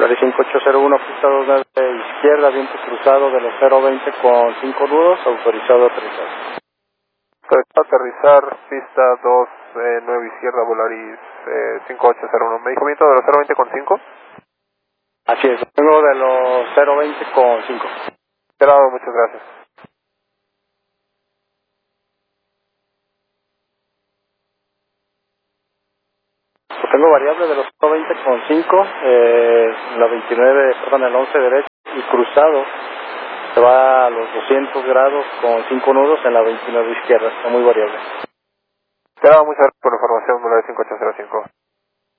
Volaris 5801, pista 29 izquierda, viento cruzado de los 020 con 5 nudos, autorizado a aterrizar. Aterrizar, pista 29 izquierda, Volaris 5801. ¿Me dijo viento de los 020 con 5? Así es, vengo de los 020 con 5. Esperado, muchas gracias. Tengo variable de los 020 con 5, la 29, perdón, el 11 derecho y cruzado se va a los 200 grados con 5 nudos en la 29 izquierda, está muy variable. Esperado, muchas gracias por la información, Volaris 5805.